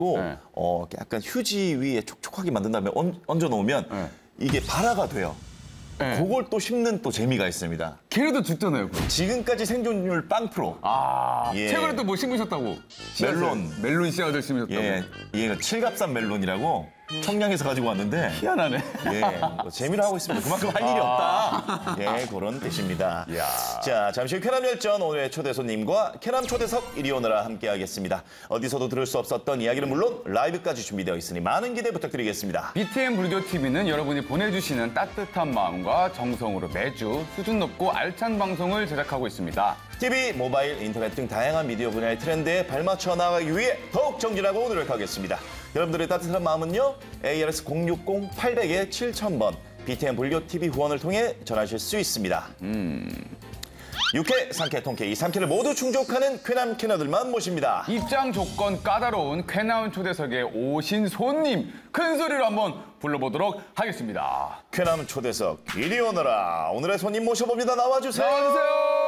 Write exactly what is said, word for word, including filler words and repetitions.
네. 어, 약간 휴지 위에 촉촉하게 만든 다음에 얹, 얹어 놓으면 네. 이게 발화가 돼요. 네. 그걸 또 씹는 또 재미가 있습니다. 걔네도 죽잖아요. 그거. 지금까지 생존율 빵 프로. 아, 예. 최근에 또 뭐 심으셨다고? 멜론. 멜론 씨앗을 심으셨다고. 예, 얘가 칠갑산 멜론이라고 청량에서 가지고 왔는데 희한하네. 예, 뭐 재미로 하고 있습니다. 그만큼 할 일이 없다. 예, 그런 뜻입니다. 이야. 자, 잠시 후 쾌남 열전 오늘의 초대 손님과 쾌남 초대석 이리 오너라 함께하겠습니다. 어디서도 들을 수 없었던 이야기는 물론 라이브까지 준비되어 있으니 많은 기대 부탁드리겠습니다. 비티엠 불교티비는 여러분이 보내주시는 따뜻한 마음과 정성으로 매주 수준 높고 알찬 방송을 제작하고 있습니다. 티비, 모바일, 인터넷 등 다양한 미디어 분야의 트렌드에 발맞춰 나가기 위해 더욱 정진하고 노력하겠습니다. 여러분들의 따뜻한 마음은요. 에이알에스 공육공 팔공공 칠천 번 비티엠 불교티비 후원을 통해 전하실 수 있습니다. 음. 육 회, 삼 회, 통쾌 이 삼 회를 모두 충족하는 쾌남 캐너들만 모십니다. 입장 조건 까다로운 쾌남 초대석에 오신 손님 큰 소리로 한번 불러보도록 하겠습니다. 쾌남 초대석 이리 오너라. 오늘의 손님 모셔봅니다. 나와주세요. 나와주세요.